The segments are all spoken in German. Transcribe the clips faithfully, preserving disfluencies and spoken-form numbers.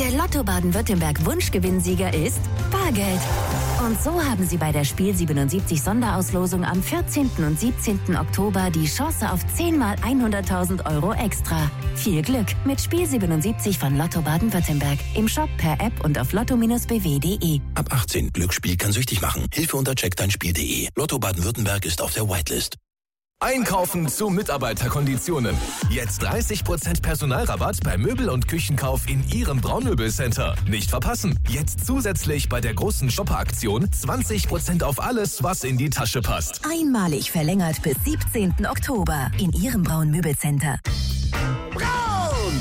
Der Lotto Baden-Württemberg Wunschgewinnsieger ist Bargeld. Und so haben Sie bei der Spiel siebenundsiebzig Sonderauslosung am vierzehnten und siebzehnten Oktober die Chance auf zehn mal hunderttausend Euro extra. Viel Glück mit Spiel siebenundsiebzig von Lotto Baden-Württemberg. Im Shop, per App und auf lotto b w punkt de. Ab achtzehn. Glücksspiel kann süchtig machen. Hilfe unter check dein spiel punkt de. Lotto Baden-Württemberg ist auf der Whitelist. Einkaufen zu Mitarbeiterkonditionen. Jetzt dreißig Prozent Personalrabatt bei Möbel- und Küchenkauf in Ihrem Braunmöbelcenter. Nicht verpassen. Jetzt zusätzlich bei der großen Shopper-Aktion zwanzig Prozent auf alles, was in die Tasche passt. Einmalig verlängert bis siebzehnten Oktober in Ihrem Braunmöbelcenter. Braun!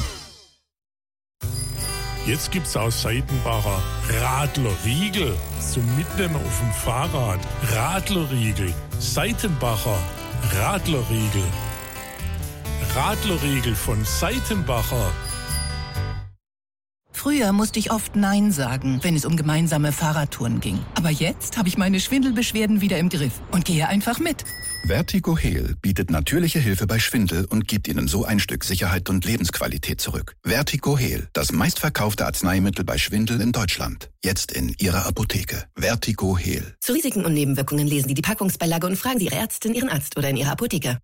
Jetzt gibt's aus Seitenbacher Radlerriegel zum Mitnehmen auf dem Fahrrad. Radlerriegel. Seitenbacher Radlerriegel. Radlerriegel von Seitenbacher. Früher musste ich oft Nein sagen, wenn es um gemeinsame Fahrradtouren ging. Aber jetzt habe ich meine Schwindelbeschwerden wieder im Griff und gehe einfach mit. Vertigo Heal bietet natürliche Hilfe bei Schwindel und gibt Ihnen so ein Stück Sicherheit und Lebensqualität zurück. Vertigo Heal, das meistverkaufte Arzneimittel bei Schwindel in Deutschland. Jetzt in Ihrer Apotheke. Vertigo Heal. Zu Risiken und Nebenwirkungen lesen Sie die Packungsbeilage und fragen Sie Ihre Ärztin, Ihren Arzt oder in Ihrer Apotheke.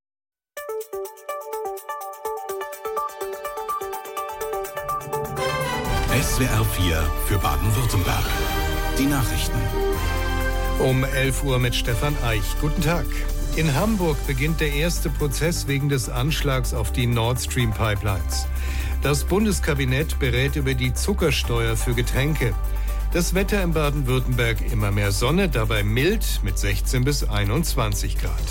S W R vier für Baden-Württemberg. Die Nachrichten. Um elf Uhr mit Stefan Eich. Guten Tag. In Hamburg beginnt der erste Prozess wegen des Anschlags auf die Nord Stream Pipelines. Das Bundeskabinett berät über die Zuckersteuer für Getränke. Das Wetter in Baden-Württemberg immer mehr Sonne, dabei mild mit sechzehn bis einundzwanzig Grad.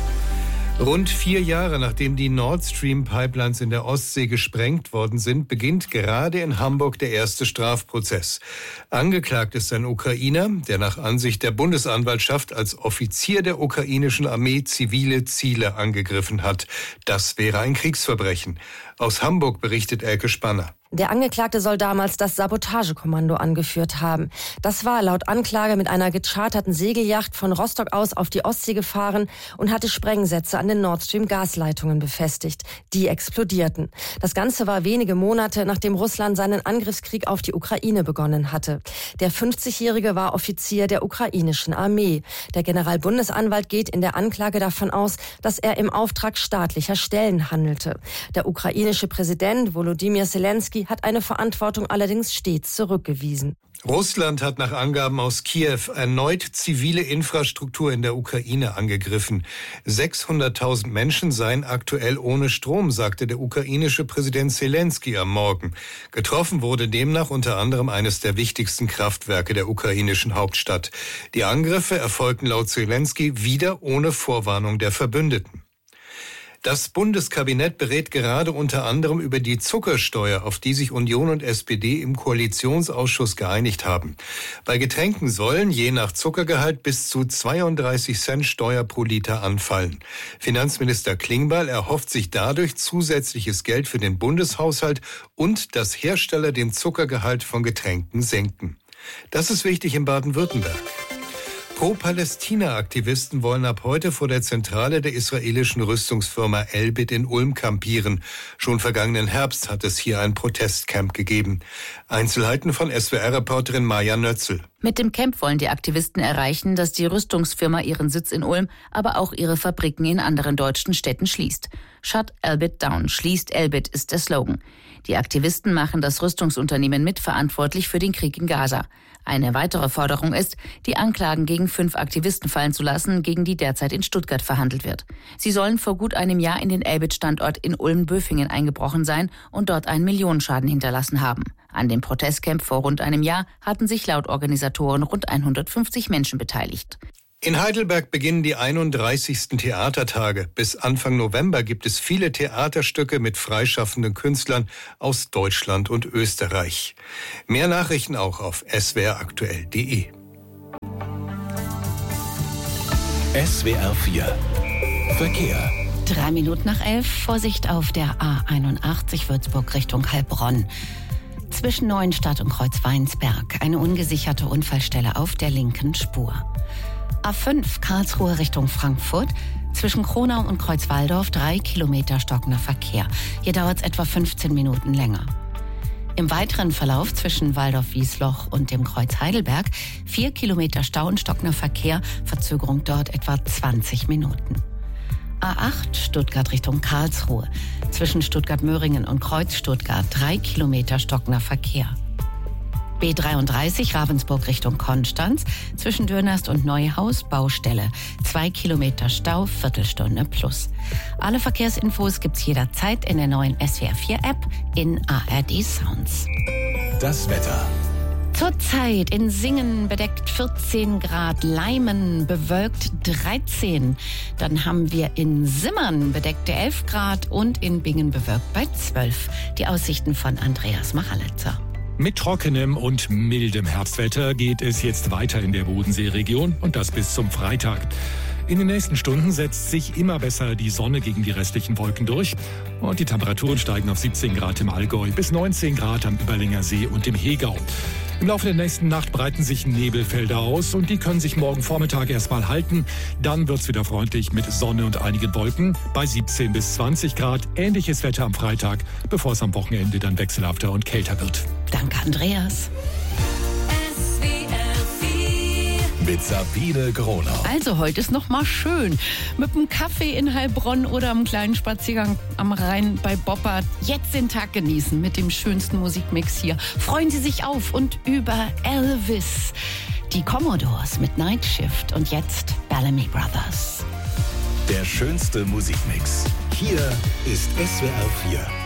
Rund vier Jahre nachdem die Nord Stream Pipelines in der Ostsee gesprengt worden sind, beginnt gerade in Hamburg der erste Strafprozess. Angeklagt ist ein Ukrainer, der nach Ansicht der Bundesanwaltschaft als Offizier der ukrainischen Armee zivile Ziele angegriffen hat. Das wäre ein Kriegsverbrechen. Aus Hamburg berichtet Elke Spanner. Der Angeklagte soll damals das Sabotagekommando angeführt haben. Das war laut Anklage mit einer gecharterten Segelyacht von Rostock aus auf die Ostsee gefahren und hatte Sprengsätze an den Nord Stream Gasleitungen befestigt. Die explodierten. Das Ganze war wenige Monate, nachdem Russland seinen Angriffskrieg auf die Ukraine begonnen hatte. Der fünfzigjährige war Offizier der ukrainischen Armee. Der Generalbundesanwalt geht in der Anklage davon aus, dass er im Auftrag staatlicher Stellen handelte. Der ukrainische Präsident Volodymyr Zelensky hat eine Verantwortung allerdings stets zurückgewiesen. Russland hat nach Angaben aus Kiew erneut zivile Infrastruktur in der Ukraine angegriffen. sechshunderttausend Menschen seien aktuell ohne Strom, sagte der ukrainische Präsident Zelensky am Morgen. Getroffen wurde demnach unter anderem eines der wichtigsten Kraftwerke der ukrainischen Hauptstadt. Die Angriffe erfolgten laut Zelensky wieder ohne Vorwarnung der Verbündeten. Das Bundeskabinett berät gerade unter anderem über die Zuckersteuer, auf die sich Union und S P D im Koalitionsausschuss geeinigt haben. Bei Getränken sollen je nach Zuckergehalt bis zu zweiunddreißig Cent Steuer pro Liter anfallen. Finanzminister Klingbeil erhofft sich dadurch zusätzliches Geld für den Bundeshaushalt und dass Hersteller den Zuckergehalt von Getränken senken. Das ist wichtig in Baden-Württemberg. Pro-Palästina-Aktivisten wollen ab heute vor der Zentrale der israelischen Rüstungsfirma Elbit in Ulm kampieren. Schon vergangenen Herbst hat es hier ein Protestcamp gegeben. Einzelheiten von S W R-Reporterin Maja Nötzel. Mit dem Camp wollen die Aktivisten erreichen, dass die Rüstungsfirma ihren Sitz in Ulm, aber auch ihre Fabriken in anderen deutschen Städten schließt. Shut Elbit down, schließt Elbit ist der Slogan. Die Aktivisten machen das Rüstungsunternehmen mitverantwortlich für den Krieg in Gaza. Eine weitere Forderung ist, die Anklagen gegen fünf Aktivisten fallen zu lassen, gegen die derzeit in Stuttgart verhandelt wird. Sie sollen vor gut einem Jahr in den Elbit-Standort in Ulm-Böfingen eingebrochen sein und dort einen Millionenschaden hinterlassen haben. An dem Protestcamp vor rund einem Jahr hatten sich laut Organisatoren rund hundertfünfzig Menschen beteiligt. In Heidelberg beginnen die einunddreißigsten Theatertage. Bis Anfang November gibt es viele Theaterstücke mit freischaffenden Künstlern aus Deutschland und Österreich. Mehr Nachrichten auch auf s w r aktuell punkt de. S W R vier Verkehr. Drei Minuten nach elf, Vorsicht auf der A einundachtzig Würzburg Richtung Heilbronn. Zwischen Neuenstadt und Kreuzweinsberg eine ungesicherte Unfallstelle auf der linken Spur. A fünf Karlsruhe Richtung Frankfurt. Zwischen Kronau und Kreuzwaldorf drei Kilometer stockender Verkehr. Hier dauert es etwa fünfzehn Minuten länger. Im weiteren Verlauf zwischen Waldorf-Wiesloch und dem Kreuz Heidelberg vier Kilometer Stau und stockender Verkehr, Verzögerung dort etwa zwanzig Minuten. A acht Stuttgart Richtung Karlsruhe. Zwischen Stuttgart-Möhringen und Kreuz Stuttgart drei Kilometer stockender Verkehr. B dreiunddreißig Ravensburg Richtung Konstanz. Zwischen Dürnast und Neuhaus Baustelle. Zwei Kilometer Stau, Viertelstunde plus. Alle Verkehrsinfos gibt's jederzeit in der neuen S W R vier App in A R D Sounds. Das Wetter. Zurzeit in Singen bedeckt vierzehn Grad, Leimen bewölkt dreizehn. Dann haben wir in Simmern bedeckte elf Grad und in Bingen bewölkt bei zwölf. Die Aussichten von Andreas Machalitzer. Mit trockenem und mildem Herbstwetter geht es jetzt weiter in der Bodenseeregion und das bis zum Freitag. In den nächsten Stunden setzt sich immer besser die Sonne gegen die restlichen Wolken durch und die Temperaturen steigen auf siebzehn Grad im Allgäu bis neunzehn Grad am Überlinger See und im Hegau. Im Laufe der nächsten Nacht breiten sich Nebelfelder aus und die können sich morgen Vormittag erstmal halten. Dann wird's wieder freundlich mit Sonne und einigen Wolken bei siebzehn bis zwanzig Grad. Ähnliches Wetter am Freitag, bevor es am Wochenende dann wechselhafter und kälter wird. Danke, Andreas. Mit Sabine Gronau. Also heute ist noch mal schön. Mit einem Kaffee in Heilbronn oder einem kleinen Spaziergang am Rhein bei Boppard. Jetzt den Tag genießen mit dem schönsten Musikmix hier. Freuen Sie sich auf und über Elvis. Die Commodores mit Night Shift und jetzt Bellamy Brothers. Der schönste Musikmix. Hier ist S W R vier.